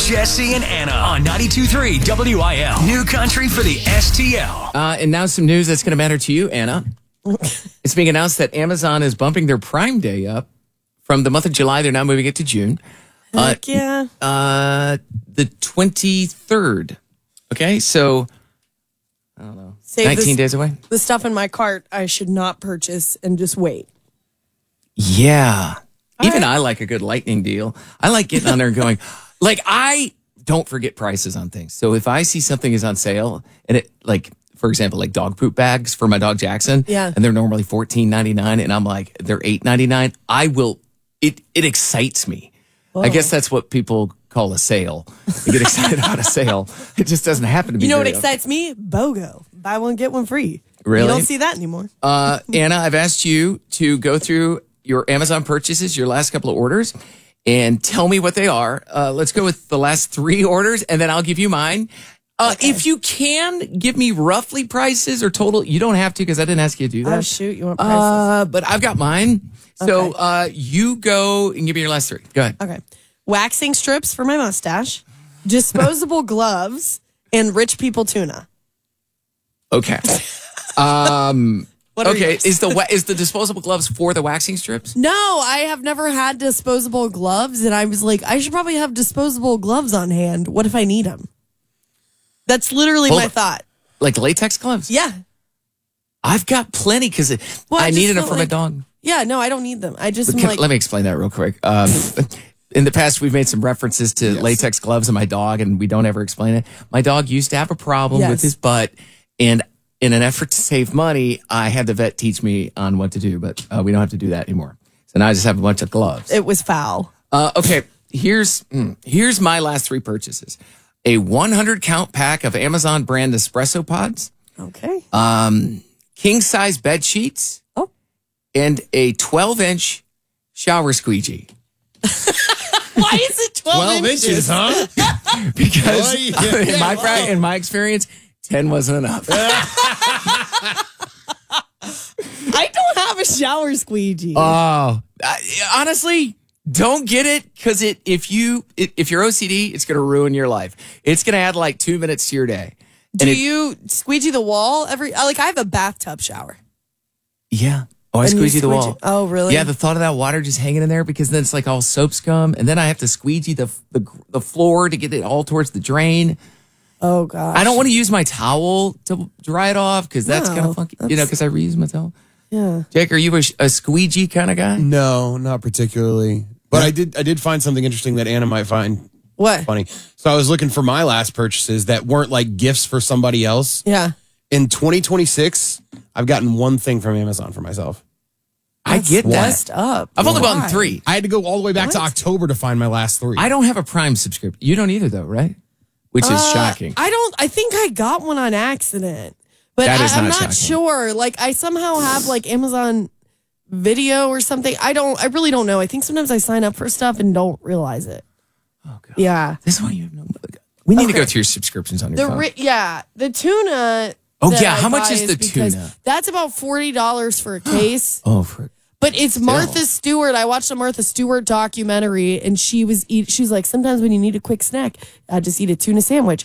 Jesse and Anna on 92.3 WIL. New country for the STL. And now some news that's going to matter to you, Anna. It's being announced that Amazon is bumping their Prime Day up from the month of July. They're now moving it to June. Heck yeah. The 23rd. Okay, so I don't know. 19 days away? The stuff in my cart I should not purchase and just wait. Yeah. Even right. I like a good lightning deal. I like getting on there and going, like, I don't forget prices on things. So if I see something is on sale and it, like, for example, like dog poop bags for my dog Jackson, yeah, and they're normally $14.99 and I'm like, they're $8.99, I will, it excites me. Whoa. I guess that's what people call a sale. You get excited about a sale. It just doesn't happen to me. You know what excites me? BOGO. Buy one, get one free. Really? You don't see that anymore. Anna, I've asked you to go through your Amazon purchases, your last couple of orders, and tell me what they are. Let's go with the last 3 orders, and then I'll give you mine. Okay. If you can, give me roughly prices or total. You don't have to because I didn't ask you to do that. Oh, shoot. You want prices? But I've got mine. So you go and give me your last 3. Go ahead. Okay. Waxing strips for my mustache, disposable gloves, and rich people tuna. Okay. What are okay. yours? Is the disposable gloves for the waxing strips? No, I have never had disposable gloves, and I was like, I should probably have disposable gloves on hand. What if I need them? That's literally my thought. Like latex gloves? Yeah. I've got plenty because I needed them for my dog. Yeah, no, I don't need them. I just let me explain that real quick. In the past, we've made some references to latex gloves and my dog, and we don't ever explain it. My dog used to have a problem with his butt, and in an effort to save money, I had the vet teach me on what to do, but we don't have to do that anymore. So now I just have a bunch of gloves. It was foul. Okay, here's my last 3 purchases. A 100-count pack of Amazon brand espresso pods. Okay. King-size bed sheets. Oh. And a 12-inch shower squeegee. Why is it 12 inches, huh? Because in my experience, 10 wasn't enough. I don't have a shower squeegee. Oh, honestly, don't get it because if you're OCD, it's going to ruin your life. It's going to add like 2 minutes to your day. Do you squeegee the wall I have a bathtub shower. Yeah. Oh, I squeegee the wall. Oh, really? Yeah, the thought of that water just hanging in there because then it's like all soap scum, and then I have to squeegee the floor to get it all towards the drain. Oh, gosh. I don't want to use my towel to dry it off because that's kind of funky, because I reuse my towel. Yeah. Jake, are you a squeegee kind of guy? No, not particularly. But I did find something interesting that Anna might find funny. So I was looking for my last purchases that weren't like gifts for somebody else. Yeah. In 2026, I've gotten one thing from Amazon for myself. I get that. Messed up. I've only gotten 3. I had to go all the way back to October to find my last 3. I don't have a Prime subscription. You don't either, though, right? Which is shocking. I think I got one on accident. But I'm not sure. Like, I somehow have like Amazon Video or something. I really don't know. I think sometimes I sign up for stuff and don't realize it. Oh, God. Yeah. This is why you have no... We need to go through your subscriptions on your phone. The tuna... Oh, yeah. How much is the tuna? That's about $40 for a case. But it's Martha Stewart. I watched a Martha Stewart documentary, and she was like, sometimes when you need a quick snack, just eat a tuna sandwich.